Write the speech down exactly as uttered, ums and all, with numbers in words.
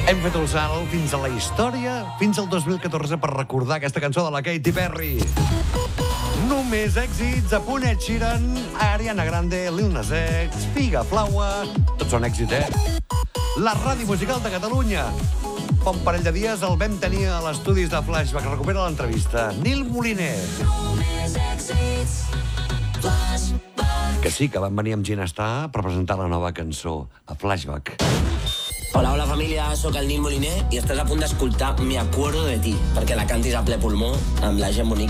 Hem fet el salt fins a la història, fins al dos mil catorze, per recordar aquesta cançó de la Katy Perry. Només èxits, a punt Ed Sheeran, Ariana Grande, Lil Nas X, Figa Flower... Tots són èxits, eh? La ràdio musical de Catalunya. Fa un parell de dies el vam tenir a l'estudis de Flashback. Recupera l'entrevista. Nil Moliner. Només èxits, Flashback. Que sí, que van venir amb Ginestar per presentar la nova cançó, a Flashback. Hola, hola família, sóc el Nil Moliner i estàs a punt d'escoltar Me acuerdo de ti, perquè la cantis a ple pulmó amb la gent bonica